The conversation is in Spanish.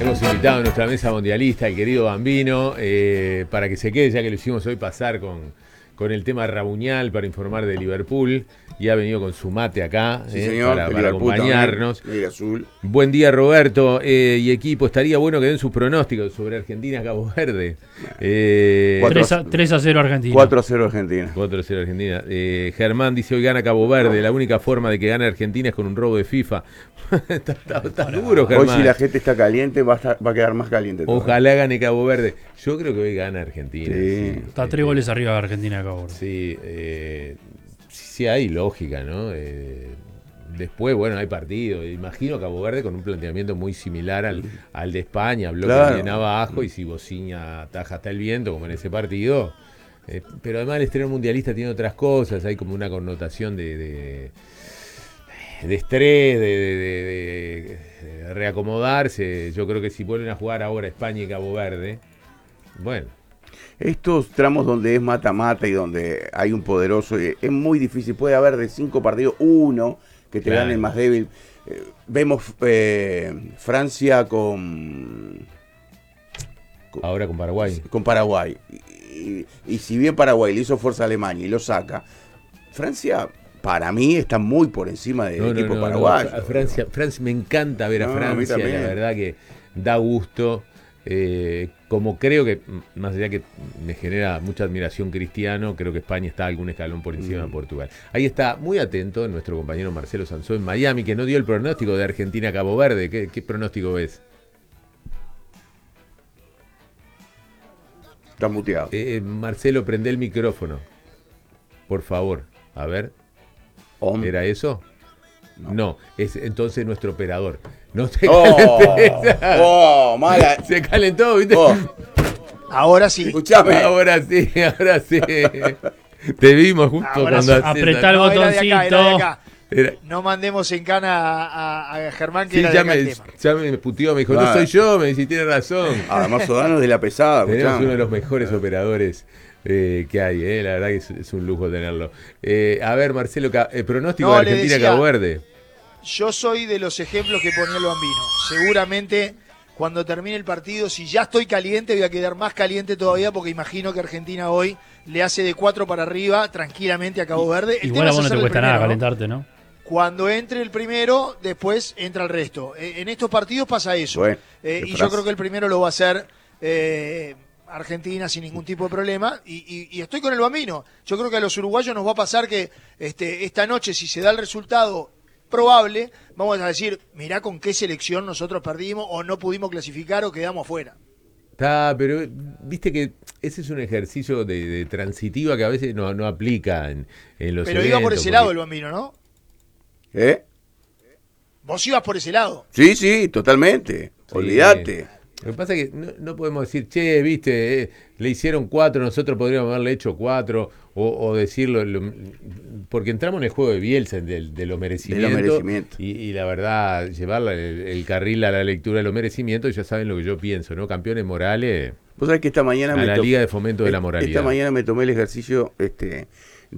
Hemos invitado a nuestra mesa mundialista al querido Bambino para que se quede, ya que lo hicimos hoy pasar con el tema Rabuñal para informar de Liverpool, y ha venido con su mate acá sí, señor, para acompañarnos. También, azul. Buen día, Roberto y equipo. Estaría bueno que den sus pronósticos sobre Argentina-Cabo Verde. 3-0 Argentina. 4-0 Argentina. 4-0 Argentina. Germán dice: hoy gana Cabo Verde. La única forma de que gane Argentina es con un robo de FIFA. está duro, Germán. Hoy, si la gente está caliente, va a quedar más caliente. Ojalá gane Cabo Verde. Yo creo que hoy gana Argentina. Sí. Está 3 goles arriba de Argentina de Cabo Verde. Sí, sí hay lógica, ¿no? Después, bueno, hay partido. Imagino Cabo Verde con un planteamiento muy similar al de España, bloque bien abajo, y si Bociña ataja hasta el viento, como en ese partido. Pero además el estreno mundialista tiene otras cosas, hay como una connotación de estrés, de reacomodarse. Yo creo que si vuelven a jugar ahora España y Cabo Verde, bueno. Estos tramos donde es mata-mata y donde hay un poderoso, es muy difícil. Puede haber de 5 partidos, uno que te gane el más débil. Vemos Francia ahora con Paraguay. Con Paraguay. Y si bien Paraguay le hizo fuerza a Alemania y lo saca, Francia, para mí, está muy por encima del equipo paraguayo. Francia, me encanta ver a Francia, la verdad que da gusto. Como creo que, más allá que me genera mucha admiración Cristiano, creo que España está algún escalón por encima de Portugal. Ahí está, muy atento nuestro compañero Marcelo Sansó en Miami, que no dio el pronóstico de Argentina-Cabo Verde. ¿Qué pronóstico ves? Está muteado. Marcelo, prende el micrófono, por favor. A ver. ¿Era eso? No, es entonces nuestro operador. No te calentes. Mala. Se calentó, ¿viste? Ahora sí. Escuchame. Ahora sí. Te vimos justo ahora cuando apretá el botoncito. Era de acá. No mandemos en cana a Germán, que sí, era de acá el tema. Ya me puteó, me dijo, no soy yo, me dice, tiene razón. Además, Sodano es de la pesada. Tenemos uno de los mejores operadores que hay, la verdad que es un lujo tenerlo. A ver, Marcelo, pronóstico de Argentina-Cabo Verde. Yo soy de los ejemplos que ponía el Bambino. Seguramente cuando termine el partido, si ya estoy caliente, voy a quedar más caliente todavía, porque imagino que Argentina hoy le hace de 4 para arriba tranquilamente a Cabo Verde. Igual a vos no te cuesta nada calentarte, ¿no? Cuando entre el primero, después entra el resto. En estos partidos pasa eso. Bueno, y yo creo que el primero lo va a hacer Argentina sin ningún tipo de problema. Y estoy con el Bambino. Yo creo que a los uruguayos nos va a pasar que esta noche, si se da el resultado probable, vamos a decir, mirá con qué selección nosotros perdimos o no pudimos clasificar o quedamos fuera. Pero viste que ese es un ejercicio de transitiva que a veces no aplica en los Pero eventos, iba por ese lado el Bambino, ¿no? Vos ibas por ese lado. Sí, totalmente. Sí. Olvídate. Lo que pasa es que no podemos decir, che, viste, le hicieron 4, nosotros podríamos haberle hecho 4, o decirlo, porque entramos en el juego de Bielsa, de los merecimientos, y la verdad, llevarle el carril a la lectura de los merecimientos, ya saben lo que yo pienso, ¿no? Campeones morales. Vos sabés que esta mañana la Liga de Fomento de la Moralidad. Esta mañana me tomé el ejercicio